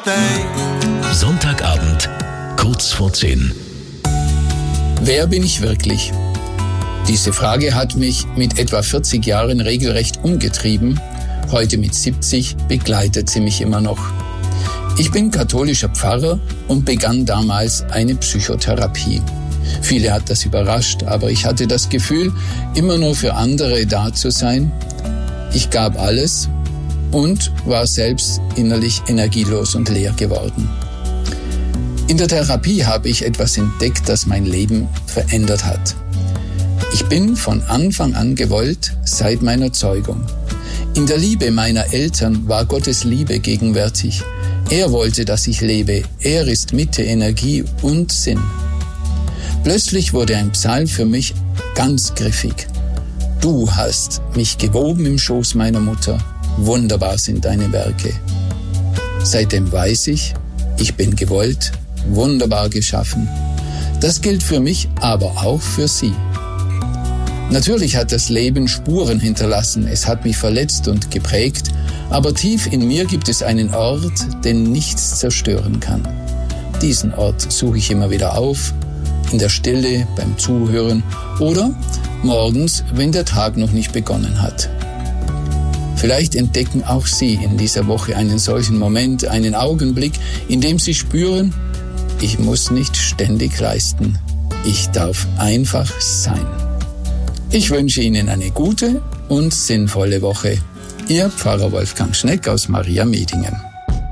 Sonntagabend, kurz vor 10. Wer bin ich wirklich? Diese Frage hat mich mit etwa 40 Jahren regelrecht umgetrieben. Heute mit 70 begleitet sie mich immer noch. Ich bin katholischer Pfarrer und begann damals eine Psychotherapie. Viele hat das überrascht, aber ich hatte das Gefühl, immer nur für andere da zu sein. Ich gab alles und war selbst innerlich energielos und leer geworden. In der Therapie habe ich etwas entdeckt, das mein Leben verändert hat. Ich bin von Anfang an gewollt, seit meiner Zeugung. In der Liebe meiner Eltern war Gottes Liebe gegenwärtig. Er wollte, dass ich lebe. Er ist Mitte, Energie und Sinn. Plötzlich wurde ein Psalm für mich ganz griffig. Du hast mich gewoben im Schoß meiner Mutter. Wunderbar sind deine Werke. Seitdem weiß ich bin gewollt, wunderbar geschaffen. Das gilt für mich, aber auch für Sie. Natürlich hat das Leben Spuren hinterlassen, es hat mich verletzt und geprägt, aber tief in mir gibt es einen Ort, den nichts zerstören kann. Diesen Ort suche ich immer wieder auf, in der Stille, beim Zuhören oder morgens, wenn der Tag noch nicht begonnen hat. Vielleicht entdecken auch Sie in dieser Woche einen solchen Moment, einen Augenblick, in dem Sie spüren, ich muss nicht ständig leisten, ich darf einfach sein. Ich wünsche Ihnen eine gute und sinnvolle Woche. Ihr Pfarrer Wolfgang Schneck aus Maria Medingen.